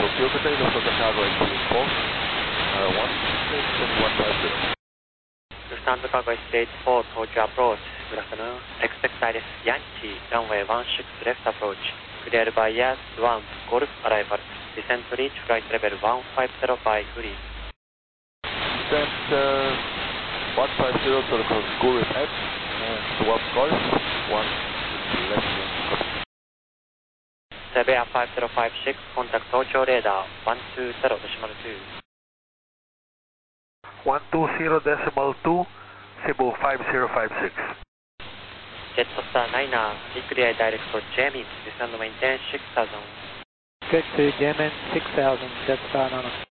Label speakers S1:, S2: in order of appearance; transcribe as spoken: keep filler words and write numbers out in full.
S1: Tokyo Hotel Lufthansa Cargo eighteen four, uh, one six and one five zero.
S2: Lufthansa Cargo eight four, Tokyo approach. Good afternoon. Expect Iris Yankee, runway one six left approach. Cleared by Yas one, Golf arrival. Descent to reach flight level one five zero by free.
S1: Descent uh, one five zero to the Golf F, and one Golf, one left wing.
S2: Severe five zero five six, contact Tokyo radar one two zero decimal two.
S3: one two zero decimal two, Cebu five zero five six.
S2: Jetstar Niner, declare direct to Jamin, descend maintain six thousand.
S4: Good to Jamin six thousand, Jetstar Niner.